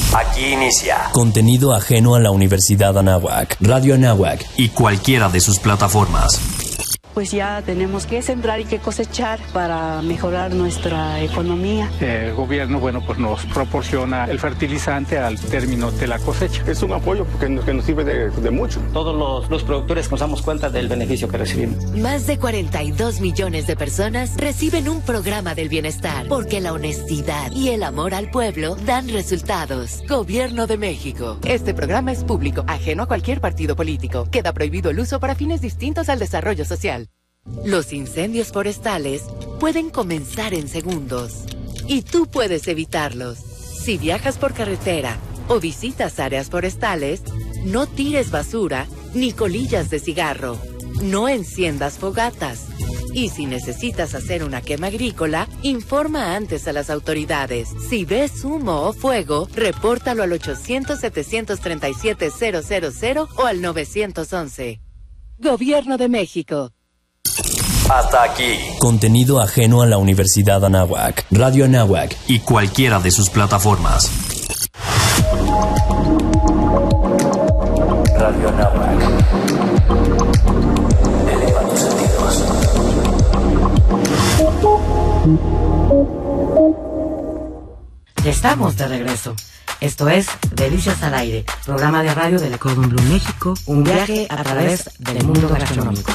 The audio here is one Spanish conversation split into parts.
Aquí inicia contenido ajeno a la Universidad Anáhuac, Radio Anáhuac y cualquiera de sus plataformas. Pues ya tenemos que sembrar y que cosechar para mejorar nuestra economía. El gobierno, pues nos proporciona el fertilizante al término de la cosecha. Es un apoyo que nos sirve de mucho. Todos los productores nos damos cuenta del beneficio que recibimos. Más de 42 millones de personas reciben un programa del bienestar, porque la honestidad y el amor al pueblo dan resultados. Gobierno de México. Este programa es público, ajeno a cualquier partido político. Queda prohibido el uso para fines distintos al desarrollo social. Los incendios forestales pueden comenzar en segundos y tú puedes evitarlos. Si viajas por carretera o visitas áreas forestales, no tires basura ni colillas de cigarro. No enciendas fogatas. Y si necesitas hacer una quema agrícola, informa antes a las autoridades. Si ves humo o fuego, repórtalo al 800-737-000 o al 911. Gobierno de México. Hasta aquí. Contenido ajeno a la Universidad Anáhuac, Radio Anáhuac y cualquiera de sus plataformas. Radio Anáhuac. Eleva tus sentidos. Estamos de regreso. Esto es Delicias al Aire, programa de radio del Cordon Bleu México, un viaje a través del mundo gastronómico.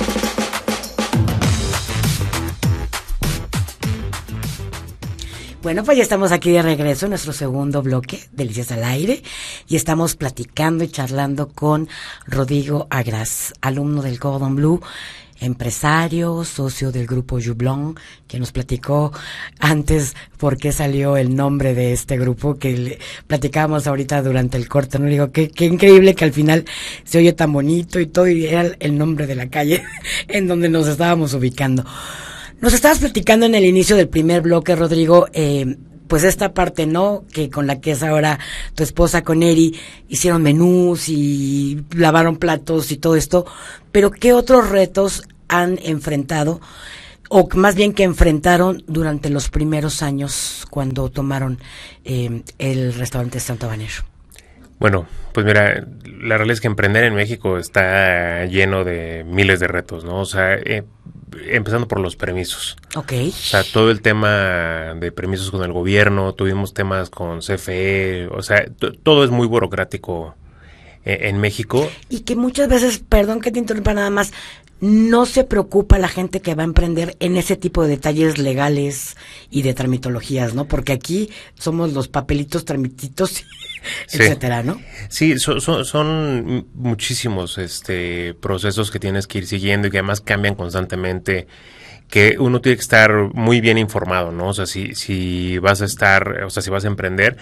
Bueno, pues ya estamos aquí de regreso en nuestro segundo bloque, Delicias al Aire, y estamos platicando y charlando con Rodrigo Agras, alumno del Cordon Bleu, empresario, socio del grupo Jublon, que nos platicó antes por qué salió el nombre de este grupo, que platicábamos ahorita durante el corte, ¿no? Digo, qué increíble que al final se oye tan bonito y todo, y era el nombre de la calle en donde nos estábamos ubicando. Nos estabas platicando en el inicio del primer bloque, Rodrigo, pues esta parte, ¿no? Que con la que es ahora tu esposa, con Eri, hicieron menús y lavaron platos y todo esto, pero ¿qué otros retos han enfrentado, o más bien que enfrentaron durante los primeros años cuando tomaron el restaurante Santo Habanero? Bueno, pues mira, la realidad es que emprender en México está lleno de miles de retos, ¿no? O sea, empezando por los permisos. Ok. O sea, todo el tema de permisos con el gobierno, tuvimos temas con CFE, o sea, todo es muy burocrático en México. Y que muchas veces, perdón que te interrumpa nada más, no se preocupa la gente que va a emprender en ese tipo de detalles legales y de tramitologías, ¿no? Porque aquí somos los papelitos, tramititos, etcétera, ¿no? Sí, son muchísimos procesos que tienes que ir siguiendo y que además cambian constantemente, que uno tiene que estar muy bien informado, ¿no? O sea, si vas a estar, o sea, si vas a emprender,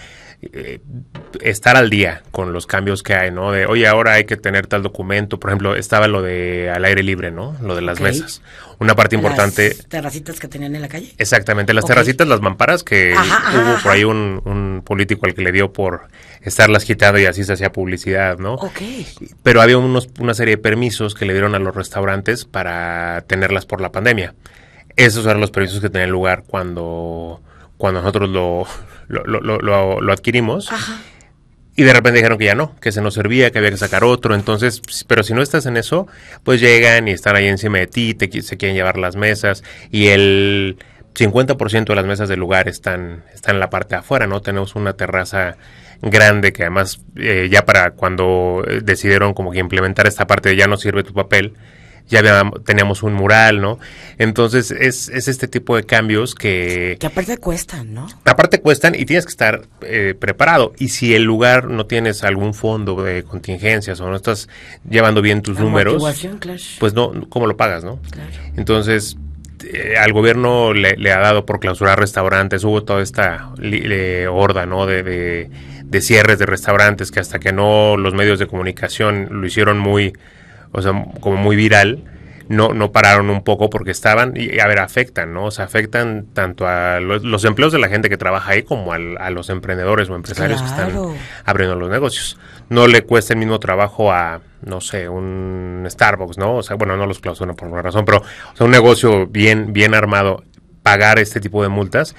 estar al día con los cambios que hay, ¿no? De, oye, ahora hay que tener tal documento. Por ejemplo, estaba lo de al aire libre, ¿no? Lo de las mesas. Una parte importante. ¿Las terracitas que tenían en la calle? Exactamente, las terracitas, las mamparas, que hubo por ahí un político al que le dio por estarlas quitando y así se hacía publicidad, ¿no? Pero había una serie de permisos que le dieron a los restaurantes para tenerlas por la pandemia. Esos eran los permisos que tenían lugar cuando nosotros lo adquirimos. Y de repente dijeron que ya no, que se nos servía, que había que sacar otro. Entonces, pero si no estás en eso, pues llegan y están ahí encima de ti, se quieren llevar las mesas, y el 50% de las mesas del lugar están en la parte de afuera, ¿no? Tenemos una terraza grande que además ya para cuando decidieron como que implementar esta parte de ya no sirve tu papel, ya teníamos un mural, ¿no? Entonces es este tipo de cambios que aparte cuestan, ¿no? Aparte cuestan y tienes que estar preparado. Y si el lugar no tienes algún fondo de contingencias o no estás llevando bien tus números, pues no, ¿cómo lo pagas, no? Claro. Entonces al gobierno le ha dado por clausurar restaurantes. Hubo toda esta horda, ¿no? de cierres de restaurantes, que hasta que no los medios de comunicación lo hicieron muy, o sea, como muy viral, no pararon un poco porque estaban, y a ver, afectan, ¿no? O sea, afectan tanto a los empleos de la gente que trabaja ahí como a los emprendedores o empresarios que están abriendo los negocios. No le cuesta el mismo trabajo a, no sé, un Starbucks, ¿no? O sea, bueno, no los clausuran por una razón, pero o sea, un negocio bien armado, pagar este tipo de multas,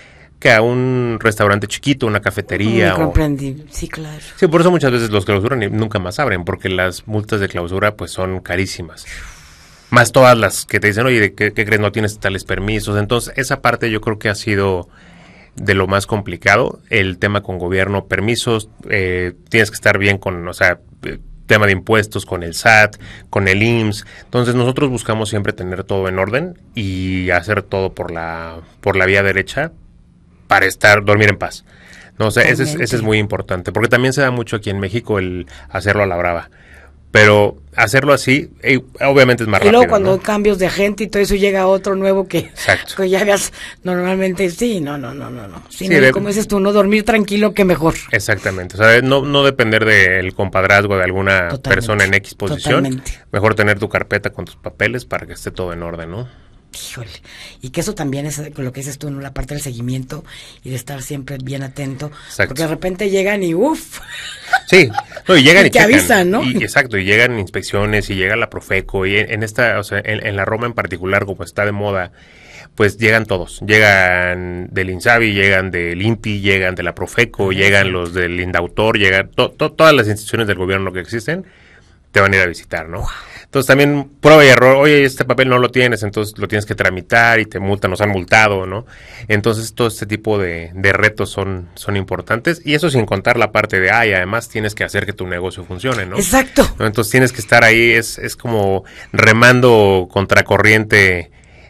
que a un restaurante chiquito, una cafetería. Comprendí, sí, claro. Sí, por eso muchas veces los clausuran y nunca más abren, porque las multas de clausura pues son carísimas. Más todas las que te dicen, oye, ¿qué crees? No tienes tales permisos. Entonces, esa parte yo creo que ha sido de lo más complicado, el tema con gobierno, permisos, tienes que estar bien con, o sea, tema de impuestos, con el SAT, con el IMSS. Entonces nosotros buscamos siempre tener todo en orden y hacer todo por la vía derecha para dormir en paz. No, o sea, ese es muy importante, porque también se da mucho aquí en México el hacerlo a la brava. Pero hacerlo así, obviamente es más rápido. Y luego cuando cambios de agente y todo eso llega otro nuevo que ya veas normalmente, no. Sí, como dices tú, no dormir tranquilo, que mejor. Exactamente, o sea, no depender del compadrazgo de alguna persona en X posición. Totalmente. Mejor tener tu carpeta con tus papeles para que esté todo en orden, ¿no? Híjole, y que eso también es lo que dices tú, ¿no? La parte del seguimiento y de estar siempre bien atento. Exacto. Porque de repente llegan y uff. Sí, no, y llegan y te avisan, ¿no? Exacto, y llegan inspecciones y llega la Profeco y en esta, o sea, en la Roma en particular, como está de moda, pues llegan todos, llegan del INSABI, llegan del INPI, llegan de la Profeco, llegan los del Indautor, llegan todas las instituciones del gobierno que existen, te van a ir a visitar, ¿no? Wow. Entonces también prueba y error, oye, este papel no lo tienes, entonces lo tienes que tramitar y te multan, nos han multado, ¿no? Entonces todo este tipo de retos son importantes, y eso sin contar la parte de, además tienes que hacer que tu negocio funcione, ¿no? Exacto. ¿No? Entonces tienes que estar ahí, es como remando contracorriente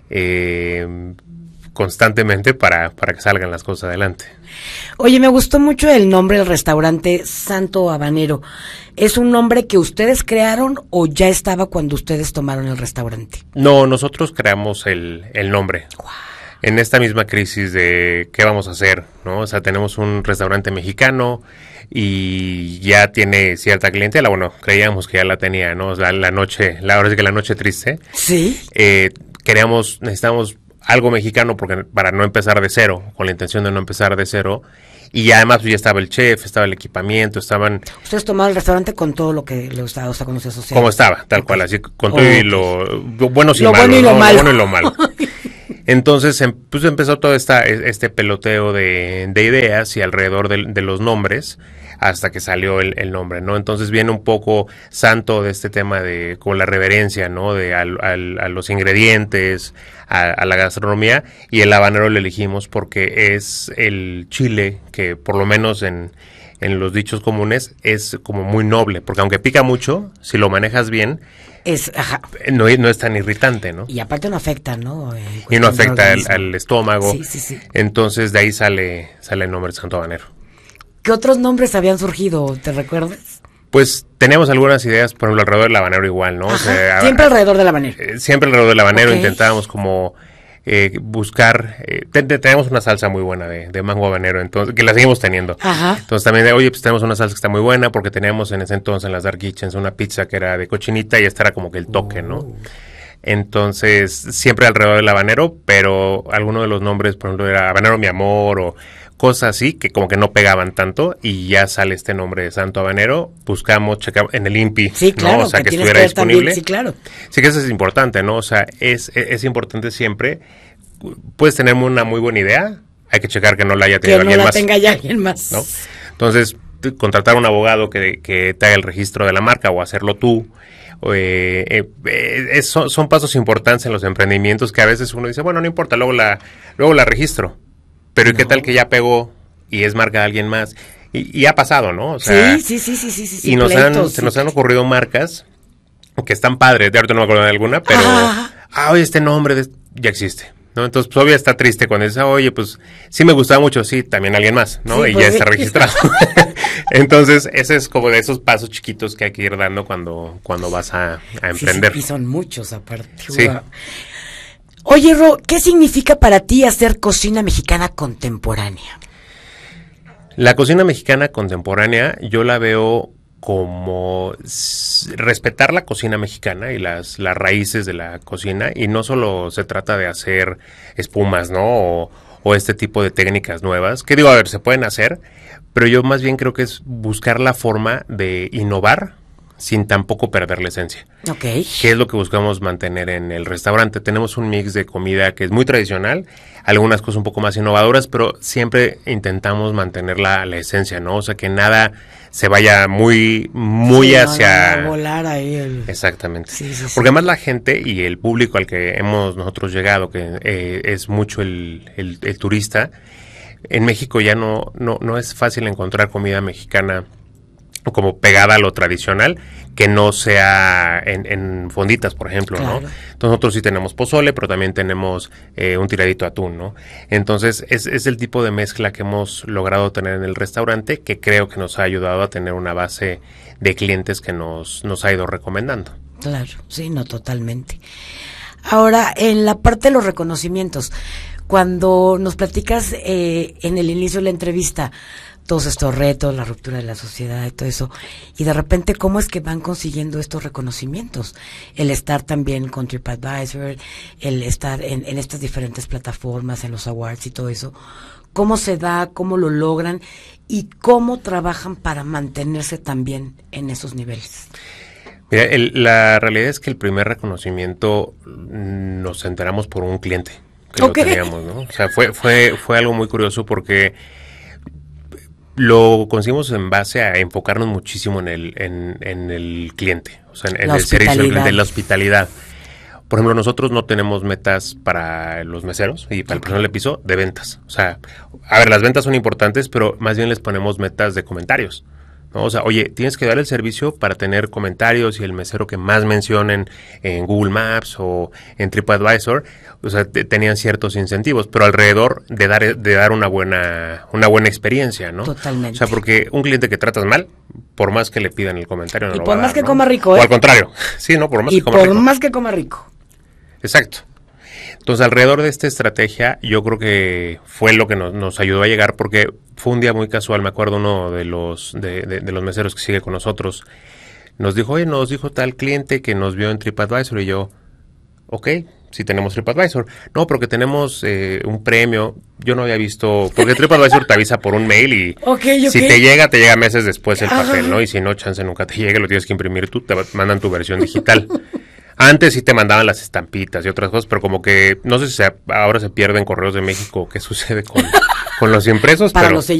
constantemente para que salgan las cosas adelante. Oye, me gustó mucho el nombre del restaurante Santo Habanero. ¿Es un nombre que ustedes crearon o ya estaba cuando ustedes tomaron el restaurante? No, nosotros creamos el nombre. Wow. En esta misma crisis de qué vamos a hacer, ¿no? O sea, tenemos un restaurante mexicano y ya tiene cierta clientela. Bueno, creíamos que ya la tenía, ¿no? O sea, ahora sí que la noche triste. Sí. Necesitamos algo mexicano para no empezar de cero, con la intención de no empezar de cero. Y además ya estaba el chef, estaba el equipamiento, estaban... Ustedes tomaron el restaurante con todo lo que le gustaba, o sea, con los asociados. Como estaba, tal cual, así, con todo y lo bueno y lo malo. Bueno y lo malo. Lo bueno y lo malo. Entonces, pues empezó todo este peloteo de ideas y alrededor de los nombres, hasta que salió el nombre, ¿no? Entonces viene un poco santo de este tema de con la reverencia, ¿no? De a los ingredientes, a la gastronomía, y el habanero lo elegimos porque es el chile que por lo menos en los dichos comunes es como muy noble, porque aunque pica mucho, si lo manejas bien, no es tan irritante, ¿no? Y aparte no afecta, ¿no? Y no afecta al estómago. Sí. Entonces de ahí sale el nombre de Santo Habanero. ¿Qué otros nombres habían surgido? ¿Te recuerdas? Pues teníamos algunas ideas, por ejemplo, alrededor del habanero igual, ¿no? Ajá, o sea, siempre alrededor del habanero. Siempre alrededor del habanero. Okay. Intentábamos como buscar, tenemos una salsa muy buena de mango habanero, entonces, que la seguimos teniendo. Ajá. Entonces también pues tenemos una salsa que está muy buena, porque teníamos en ese entonces en las Dark Kitchens una pizza que era de cochinita y esta era como que el toque, ¿no? Entonces, siempre alrededor del habanero, pero alguno de los nombres, por ejemplo, era habanero mi amor o cosas así que como que no pegaban tanto, y ya sale este nombre de Santo Habanero. Buscamos, checamos en el INPI, sí, claro, ¿no? O sea, que estuviera disponible. También, sí, claro. Sí, que eso es importante, ¿no? O sea, es importante siempre. Puedes tener una muy buena idea, hay que checar que no la haya tenido alguien más. Que no la tenga ya alguien más. ¿No? Entonces, contratar a un abogado que te haga el registro de la marca o hacerlo tú. Son pasos importantes en los emprendimientos que a veces uno dice, bueno, no importa, luego la registro. Pero ¿y qué tal que ya pegó y es marca de alguien más? Y ha pasado, ¿no? O sea, sí. Y se nos han ocurrido marcas que están padres. De ahorita no me acuerdo de alguna, pero... oye, este nombre ya existe, ¿no? Entonces, pues, obvio está triste cuando dice, oye, pues, sí me gustaba mucho, sí, también alguien más, ¿no? Sí, y pues, ya está registrado. Entonces, ese es como de esos pasos chiquitos que hay que ir dando cuando vas a emprender. Sí, y son muchos aparte. Sí. Wow. Oye, Ro, ¿qué significa para ti hacer cocina mexicana contemporánea? La cocina mexicana contemporánea yo la veo como respetar la cocina mexicana y las raíces de la cocina, y no solo se trata de hacer espumas, ¿no? O este tipo de técnicas nuevas, que digo, a ver, se pueden hacer, pero yo más bien creo que es buscar la forma de innovar sin tampoco perder la esencia. Okay. ¿Qué es lo que buscamos mantener en el restaurante? Tenemos un mix de comida que es muy tradicional, algunas cosas un poco más innovadoras, pero siempre intentamos mantener la esencia, ¿no? O sea, que nada se vaya muy hacia... No, volar ahí Exactamente. Sí. Porque además la gente y el público al que hemos nosotros llegado, que es mucho el turista, en México ya no es fácil encontrar comida mexicana como pegada a lo tradicional, que no sea en fonditas, por ejemplo, claro. ¿no? Entonces nosotros sí tenemos pozole, pero también tenemos un tiradito de atún, ¿no? Entonces es el tipo de mezcla que hemos logrado tener en el restaurante, que creo que nos ha ayudado a tener una base de clientes que nos ha ido recomendando. Claro, sí, no, totalmente. Ahora, en la parte de los reconocimientos, cuando nos platicas en el inicio de la entrevista todos estos retos, la ruptura de la sociedad y todo eso, y de repente cómo es que van consiguiendo estos reconocimientos, el estar también con TripAdvisor, el estar en estas diferentes plataformas, en los awards y todo eso, cómo se da, cómo lo logran y cómo trabajan para mantenerse también en esos niveles. Mira, la realidad es que el primer reconocimiento nos enteramos por un cliente que lo teníamos, ¿no? O sea, fue algo muy curioso porque lo conseguimos en base a enfocarnos muchísimo en el cliente, o sea, en el servicio de la hospitalidad. Por ejemplo, nosotros no tenemos metas para los meseros y para el personal de piso de ventas. O sea, a ver, las ventas son importantes, pero más bien les ponemos metas de comentarios, ¿no? O sea, oye, tienes que dar el servicio para tener comentarios y el mesero que más mencionen en Google Maps o en TripAdvisor, o sea, tenían ciertos incentivos, pero alrededor de dar una buena experiencia, ¿no? Totalmente. O sea, porque un cliente que tratas mal, por más que le pidan el comentario, no y lo por va a más dar, que ¿no? coma rico, O al contrario, sí, ¿no? Por más que coma rico. Y por más que coma rico. Exacto. Entonces, alrededor de esta estrategia, yo creo que fue lo que nos ayudó a llegar, porque fue un día muy casual. Me acuerdo uno de los meseros que sigue con nosotros, nos dijo, oye, nos dijo tal cliente que nos vio en TripAdvisor, y yo, ok, sí tenemos TripAdvisor. No, porque tenemos un premio. Yo no había visto, porque TripAdvisor te avisa por un mail y si te llega meses después el papel, ¿no? Y si no, chance nunca te llegue, lo tienes que imprimir tú, te mandan tu versión digital. Antes sí te mandaban las estampitas y otras cosas, pero como que no sé si ahora se pierden correos de México, qué sucede con los impresos, para pero los